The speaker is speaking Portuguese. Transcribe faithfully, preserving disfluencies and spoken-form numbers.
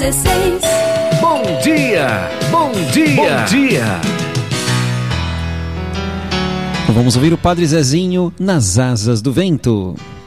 dezesseis. Bom dia, bom dia, bom dia. Vamos ouvir o Padre Zezinho nas Asas do Vento.